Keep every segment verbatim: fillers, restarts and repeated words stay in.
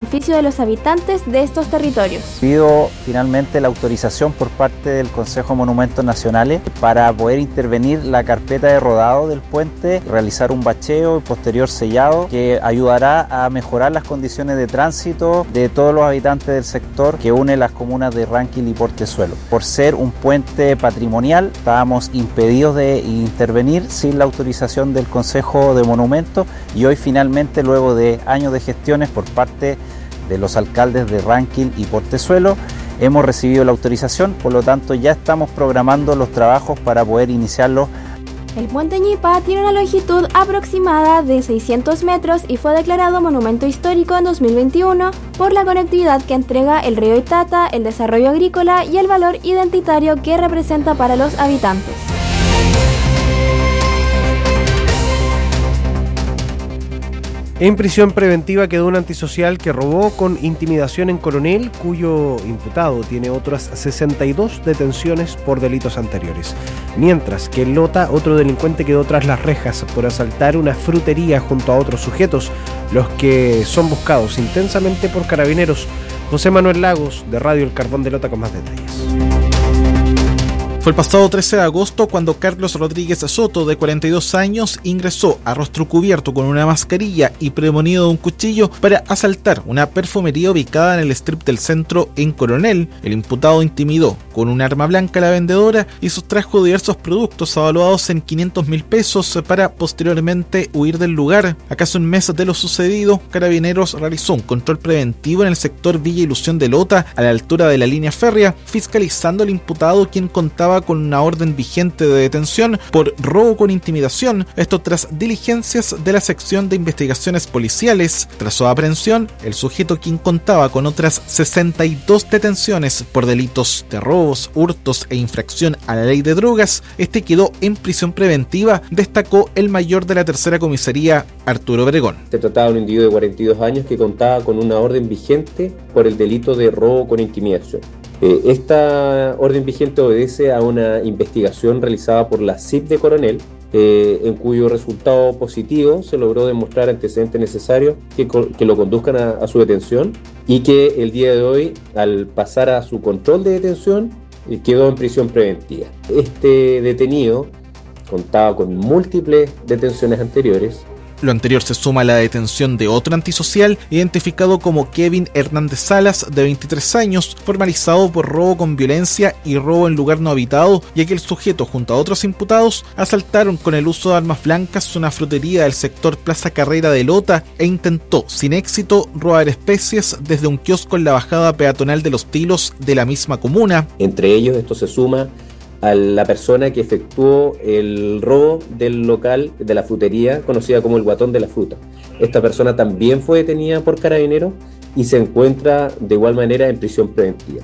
beneficio de los habitantes de estos territorios. Pido finalmente la autorización por parte del Consejo de Monumentos Nacionales para poder intervenir la carpeta de rodado del puente, realizar un bacheo y posterior sellado que ayudará a mejorar las condiciones de tránsito de todos los habitantes del sector que une las comunas de Ranquil y Portezuelo. Por ser un puente patrimonial, estábamos impedidos de intervenir sin la autorización del Consejo de Monumentos y hoy finalmente, luego de años de gestiones por parte de los alcaldes de Ranquil y Portezuelo, hemos recibido la autorización, por lo tanto ya estamos programando los trabajos para poder iniciarlos. El puente Ñipa tiene una longitud aproximada de seiscientos metros y fue declarado Monumento Histórico en dos mil veintiuno por la conectividad que entrega el río Itata, el desarrollo agrícola y el valor identitario que representa para los habitantes. En prisión preventiva quedó un antisocial que robó con intimidación en Coronel, cuyo imputado tiene otras sesenta y dos detenciones por delitos anteriores. Mientras que en Lota, otro delincuente quedó tras las rejas por asaltar una frutería junto a otros sujetos, los que son buscados intensamente por carabineros. José Manuel Lagos, de Radio El Carbón de Lota, con más detalles. Fue el pasado trece de agosto cuando Carlos Rodríguez Soto, de cuarenta y dos años, ingresó a rostro cubierto con una mascarilla y premonido de un cuchillo para asaltar una perfumería ubicada en el strip del centro en Coronel. El imputado intimidó con un arma blanca a la vendedora y sustrajo diversos productos avaluados en quinientos mil pesos para posteriormente huir del lugar. A casi un mes de lo sucedido, Carabineros realizó un control preventivo en el sector Villa Ilusión de Lota, a la altura de la línea férrea, fiscalizando al imputado, quien contaba con una orden vigente de detención por robo con intimidación. Esto tras diligencias de la sección de investigaciones policiales. Tras su aprehensión, el sujeto, quien contaba con otras sesenta y dos detenciones por delitos de robos, hurtos e infracción a la ley de drogas, este quedó en prisión preventiva, destacó el mayor de la tercera comisaría, Arturo Obregón. Se trataba de un individuo de cuarenta y dos años que contaba con una orden vigente por el delito de robo con intimidación. Eh, esta orden vigente obedece a una investigación realizada por la C I P de Coronel, eh, en cuyo resultado positivo se logró demostrar antecedentes necesarios que, que lo conduzcan a, a su detención, y que el día de hoy, al pasar a su control de detención, eh, quedó en prisión preventiva. Este detenido contaba con múltiples detenciones anteriores. Lo anterior se suma a la detención de otro antisocial identificado como Kevin Hernández Salas, de veintitrés años, formalizado por robo con violencia y robo en lugar no habitado, ya que el sujeto junto a otros imputados asaltaron con el uso de armas blancas una frutería del sector Plaza Carrera de Lota e intentó, sin éxito, robar especies desde un kiosco en la bajada peatonal de Los Tilos de la misma comuna. Entre ellos, esto se suma a la persona que efectuó el robo del local de la frutería conocida como el Guatón de la Fruta. Esta persona también fue detenida por Carabineros y se encuentra de igual manera en prisión preventiva.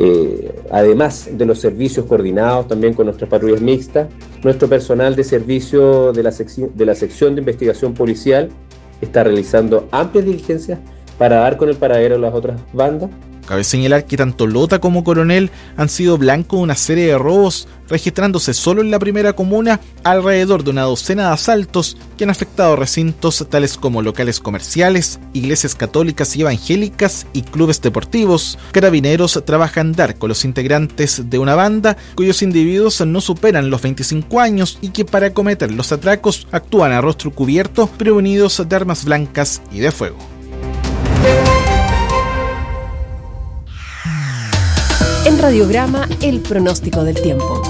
Eh, además de los servicios coordinados también con nuestras patrullas mixtas, nuestro personal de servicio de la, secci- de la sección de investigación policial está realizando amplias diligencias para dar con el paradero de las otras bandas. Cabe señalar que tanto Lota como Coronel han sido blanco de una serie de robos, registrándose solo en la primera comuna alrededor de una docena de asaltos que han afectado recintos tales como locales comerciales, iglesias católicas y evangélicas y clubes deportivos. Carabineros trabaja en dar con los integrantes de una banda cuyos individuos no superan los veinticinco años y que para cometer los atracos actúan a rostro cubierto, prevenidos de armas blancas y de fuego. En Radiograma, el pronóstico del tiempo.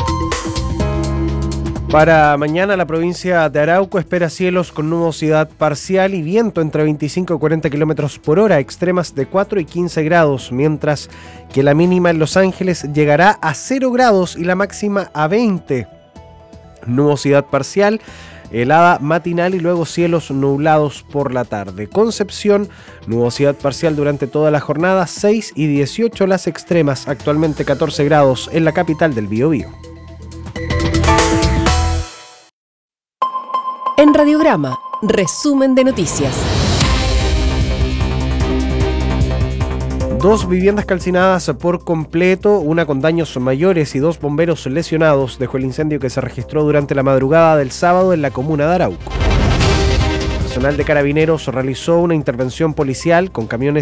Para mañana la provincia de Arauco espera cielos con nubosidad parcial y viento entre veinticinco y cuarenta kilómetros por hora, extremas de cuatro y quince grados, mientras que la mínima en Los Ángeles llegará a cero grados y la máxima a veinte. Nubosidad parcial, helada matinal y luego cielos nublados por la tarde. Concepción, nubosidad parcial durante toda la jornada, seis y dieciocho las extremas, actualmente catorce grados en la capital del Biobío. En Radiograma, resumen de noticias. Dos viviendas calcinadas por completo, una con daños mayores y dos bomberos lesionados dejó el incendio que se registró durante la madrugada del sábado en la comuna de Arauco. El personal de Carabineros realizó una intervención policial con camiones